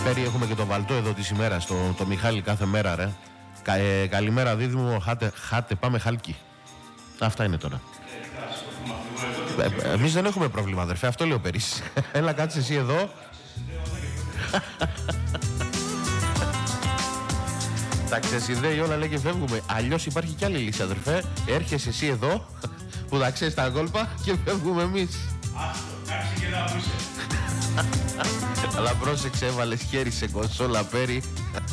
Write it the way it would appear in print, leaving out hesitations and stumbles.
Πέρι, έχουμε και το Βαλτό εδώ της ημέρας, το Μιχάλη κάθε μέρα, ρε. Καλημέρα Δίδυμο, χάτε, πάμε Χάλκι. Αυτά είναι τώρα. Εμείς δεν έχουμε πρόβλημα, αδερφέ, αυτό λέει ο Πέρις. Έλα, κάτσε εσύ εδώ. Τα ξεσυνδέει όλα, λέει, και φεύγουμε. Αλλιώς υπάρχει κι άλλη λύση, αδερφέ. Έρχεσαι εσύ εδώ, που τα ξέρεις τα κόλπα, και φεύγουμε εμείς. Άστο, κάτσε και να πούσε. Αλλά πρόσεξε, έβαλες χέρι σε κονσόλα, Πέρι.